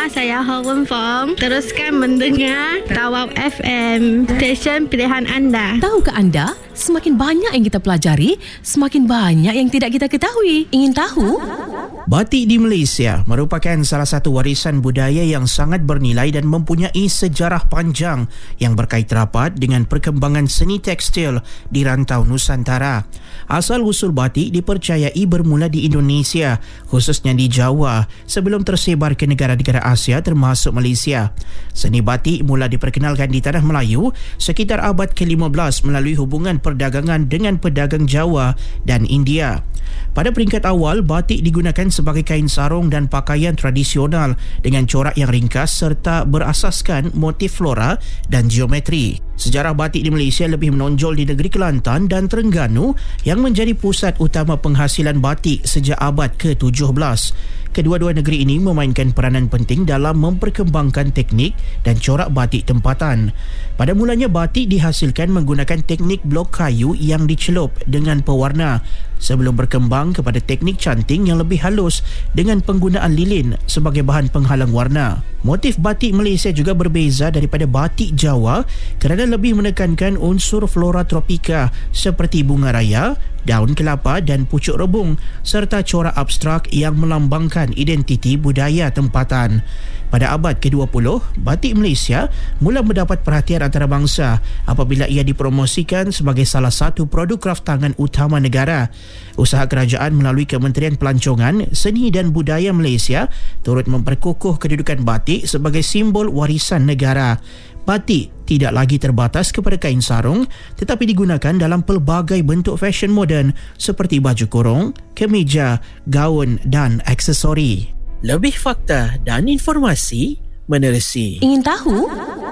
Nama saya Ho Wen Fong. Teruskan mendengar Tawau FM, stesen pilihan anda. Tahukah anda, semakin banyak yang kita pelajari, semakin banyak yang tidak kita ketahui. Ingin tahu? Batik di Malaysia merupakan salah satu warisan budaya yang sangat bernilai dan mempunyai sejarah panjang yang berkait rapat dengan perkembangan seni tekstil di rantau Nusantara. Asal-usul batik dipercayai bermula di Indonesia, khususnya di Jawa, sebelum tersebar ke negara-negara Asia termasuk Malaysia. Seni batik mula diperkenalkan di Tanah Melayu sekitar abad ke-15 melalui hubungan perdagangan dengan pedagang Jawa dan India. Pada peringkat awal, batik digunakan sebagai kain sarung dan pakaian tradisional dengan corak yang ringkas serta berasaskan motif flora dan geometri. Sejarah batik di Malaysia lebih menonjol di negeri Kelantan dan Terengganu yang menjadi pusat utama penghasilan batik sejak abad ke-17. Kedua-dua negeri ini memainkan peranan penting dalam memperkembangkan teknik dan corak batik tempatan. Pada mulanya, batik dihasilkan menggunakan teknik blok kayu yang dicelup dengan pewarna sebelum berkembang kepada teknik canting yang lebih halus dengan penggunaan lilin sebagai bahan penghalang warna. Motif batik Malaysia juga berbeza daripada batik Jawa kerana lebih menekankan unsur flora tropika seperti bunga raya, daun kelapa dan pucuk rebung serta corak abstrak yang melambangkan identiti budaya tempatan. Pada abad ke-20, batik Malaysia mula mendapat perhatian antarabangsa apabila ia dipromosikan sebagai salah satu produk kraftangan utama negara. Usaha kerajaan melalui Kementerian Pelancongan, Seni dan Budaya Malaysia turut memperkukuh kedudukan batik sebagai simbol warisan negara. Batik tidak lagi terbatas kepada kain sarung tetapi digunakan dalam pelbagai bentuk fashion moden seperti baju kurung, kemeja, gaun dan aksesori. Lebih fakta dan informasi menerusi. Ingin tahu?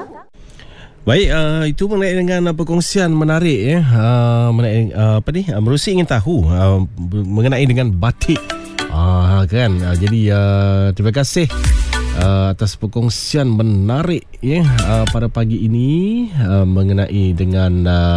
Baik, itu mengenai dengan perkongsian menarik menerusi ingin tahu mengenai dengan batik. Kan. Jadi terima kasih atas perkongsian menarik pada pagi ini mengenai dengan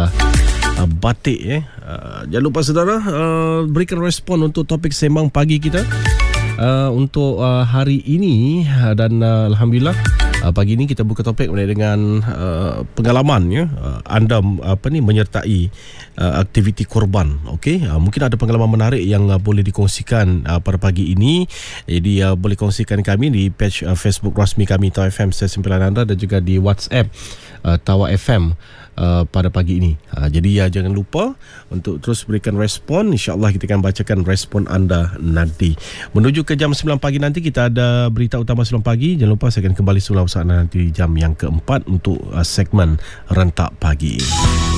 batik. Jangan lupa saudara berikan respon untuk topik sembang pagi kita untuk hari ini dan alhamdulillah pagi ini kita buka topik mengenai dengan pengalaman anda menyertai aktiviti korban. Okey, mungkin ada pengalaman menarik yang boleh dikongsikan pada pagi ini. Jadi boleh kongsikan kami di page Facebook rasmi kami Tawau FM stesen pilihan anda dan juga di WhatsApp Tawau FM pada pagi ini. Jadi jangan lupa untuk terus berikan respon. InsyaAllah kita akan bacakan respon anda nanti. Menuju ke jam 9 pagi nanti kita ada berita utama 9 pagi. Jangan lupa saya akan kembali semula usaha nanti di jam yang keempat untuk segmen Rentak Pagi.